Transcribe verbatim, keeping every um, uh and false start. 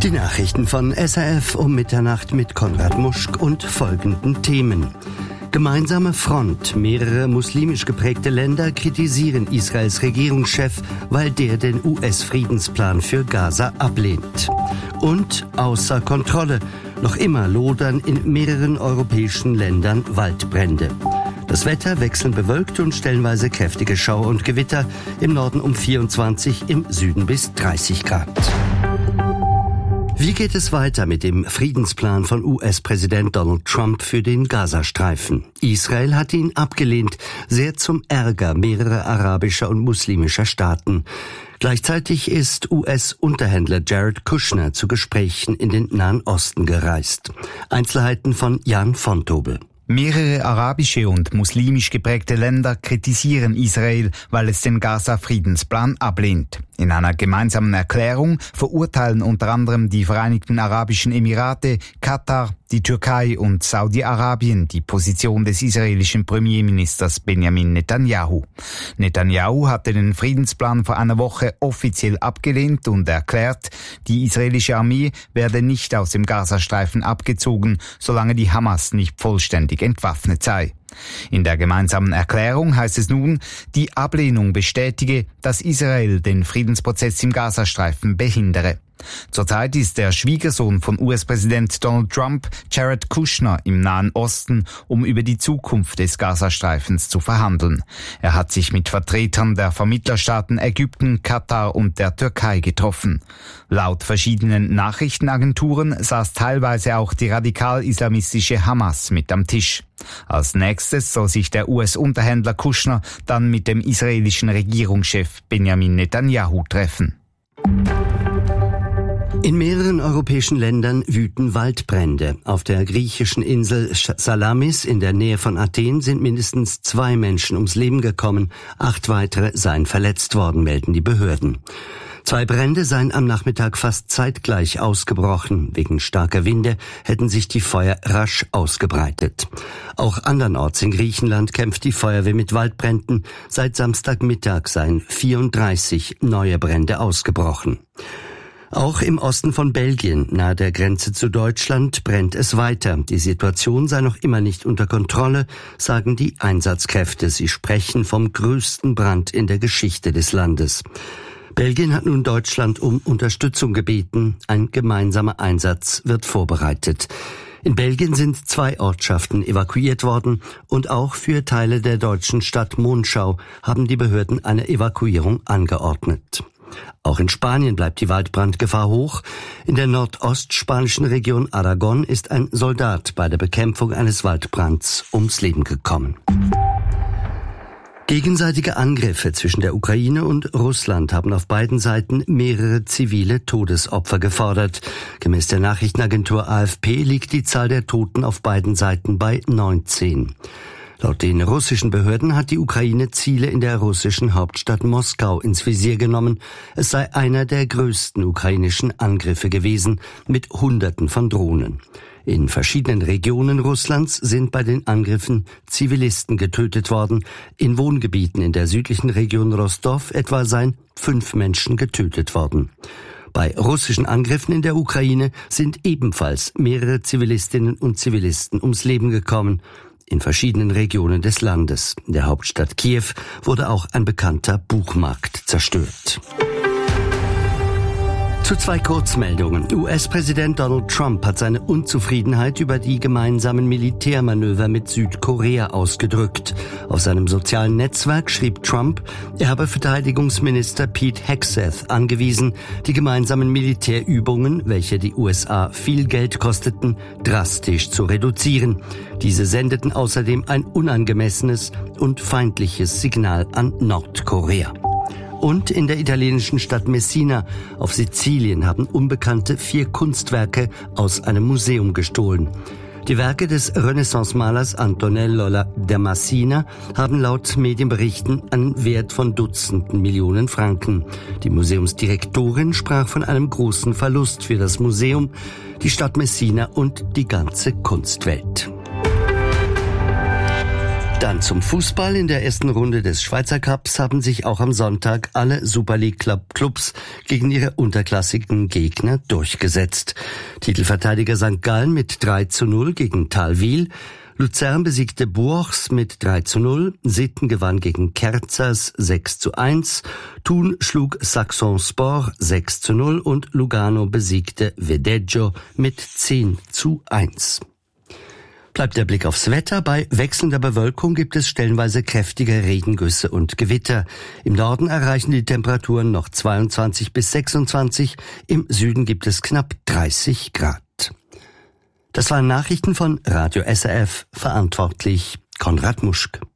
Die Nachrichten von S R F um Mitternacht mit Konrad Muschk und folgenden Themen. Gemeinsame Front. Mehrere muslimisch geprägte Länder kritisieren Israels Regierungschef, weil der den U S-Friedensplan für Gaza ablehnt. Und außer Kontrolle. Noch immer lodern in mehreren europäischen Ländern Waldbrände. Das Wetter wechselnd bewölkt und stellenweise kräftige Schauer und Gewitter. Im Norden um vierundzwanzig, im Süden bis dreißig Grad. Wie geht es weiter mit dem Friedensplan von U S-Präsident Donald Trump für den Gazastreifen? Israel hat ihn abgelehnt, sehr zum Ärger mehrerer arabischer und muslimischer Staaten. Gleichzeitig ist U S-Unterhändler Jared Kushner zu Gesprächen in den Nahen Osten gereist. Einzelheiten von Jan von Tobel. Mehrere arabische und muslimisch geprägte Länder kritisieren Israel, weil es den Gaza-Friedensplan ablehnt. In einer gemeinsamen Erklärung verurteilen unter anderem die Vereinigten Arabischen Emirate, Katar, die Türkei und Saudi-Arabien die Position des israelischen Premierministers Benjamin Netanyahu. Netanyahu hatte den Friedensplan vor einer Woche offiziell abgelehnt und erklärt, die israelische Armee werde nicht aus dem Gazastreifen abgezogen, solange die Hamas nicht vollständig entwaffnet sei. In der gemeinsamen Erklärung heißt es nun, die Ablehnung bestätige, dass Israel den Friedensprozess im Gazastreifen behindere. Zurzeit ist der Schwiegersohn von U S-Präsident Donald Trump, Jared Kushner, im Nahen Osten, um über die Zukunft des Gazastreifens zu verhandeln. Er hat sich mit Vertretern der Vermittlerstaaten Ägypten, Katar und der Türkei getroffen. Laut verschiedenen Nachrichtenagenturen saß teilweise auch die radikal-islamistische Hamas mit am Tisch. Als nächstes soll sich der U S-Unterhändler Kushner dann mit dem israelischen Regierungschef Benjamin Netanyahu treffen. In mehreren europäischen Ländern wüten Waldbrände. Auf der griechischen Insel Salamis in der Nähe von Athen sind mindestens zwei Menschen ums Leben gekommen. Acht weitere seien verletzt worden, melden die Behörden. Zwei Brände seien am Nachmittag fast zeitgleich ausgebrochen. Wegen starker Winde hätten sich die Feuer rasch ausgebreitet. Auch andernorts in Griechenland kämpft die Feuerwehr mit Waldbränden. Seit Samstagmittag seien vierunddreißig neue Brände ausgebrochen. Auch im Osten von Belgien, nahe der Grenze zu Deutschland, brennt es weiter. Die Situation sei noch immer nicht unter Kontrolle, sagen die Einsatzkräfte. Sie sprechen vom größten Brand in der Geschichte des Landes. Belgien hat nun Deutschland um Unterstützung gebeten. Ein gemeinsamer Einsatz wird vorbereitet. In Belgien sind zwei Ortschaften evakuiert worden und auch für Teile der deutschen Stadt Monschau haben die Behörden eine Evakuierung angeordnet. Auch in Spanien bleibt die Waldbrandgefahr hoch. In der nordostspanischen Region Aragon ist ein Soldat bei der Bekämpfung eines Waldbrands ums Leben gekommen. Gegenseitige Angriffe zwischen der Ukraine und Russland haben auf beiden Seiten mehrere zivile Todesopfer gefordert. Gemäß der Nachrichtenagentur A F P liegt die Zahl der Toten auf beiden Seiten bei neunzehn. Laut den russischen Behörden hat die Ukraine Ziele in der russischen Hauptstadt Moskau ins Visier genommen. Es sei einer der größten ukrainischen Angriffe gewesen, mit Hunderten von Drohnen. In verschiedenen Regionen Russlands sind bei den Angriffen Zivilisten getötet worden. In Wohngebieten in der südlichen Region Rostov etwa seien fünf Menschen getötet worden. Bei russischen Angriffen in der Ukraine sind ebenfalls mehrere Zivilistinnen und Zivilisten ums Leben gekommen. In verschiedenen Regionen des Landes. In der Hauptstadt Kiew wurde auch ein bekannter Buchmarkt zerstört. Zu zwei Kurzmeldungen. U S-Präsident Donald Trump hat seine Unzufriedenheit über die gemeinsamen Militärmanöver mit Südkorea ausgedrückt. Auf seinem sozialen Netzwerk schrieb Trump, er habe Verteidigungsminister Pete Hegseth angewiesen, die gemeinsamen Militärübungen, welche die U S A viel Geld kosteten, drastisch zu reduzieren. Diese sendeten außerdem ein unangemessenes und feindliches Signal an Nordkorea. Und in der italienischen Stadt Messina auf Sizilien haben Unbekannte vier Kunstwerke aus einem Museum gestohlen. Die Werke des Renaissance-Malers Antonello da Messina haben laut Medienberichten einen Wert von Dutzenden Millionen Franken. Die Museumsdirektorin sprach von einem großen Verlust für das Museum, die Stadt Messina und die ganze Kunstwelt. Dann zum Fußball. In der ersten Runde des Schweizer Cups haben sich auch am Sonntag alle Super League Clubs gegen ihre unterklassigen Gegner durchgesetzt. Titelverteidiger Sankt Gallen mit drei zu null gegen Thalwil. Luzern besiegte Bourges mit drei zu null. Sitten gewann gegen Kerzers sechs zu eins. Thun schlug Saxonspor sechs zu null und Lugano besiegte Vedeggio mit zehn zu eins. Bleibt der Blick aufs Wetter. Bei wechselnder Bewölkung gibt es stellenweise kräftige Regengüsse und Gewitter. Im Norden erreichen die Temperaturen noch zweiundzwanzig bis sechsundzwanzig. Im Süden gibt es knapp dreißig Grad. Das waren Nachrichten von Radio S R F, verantwortlich Konrad Muschk.